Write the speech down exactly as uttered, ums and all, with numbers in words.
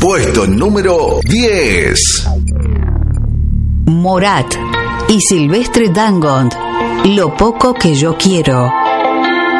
Puesto número diez. Morat y Silvestre Dangond, Lo poco que yo quiero.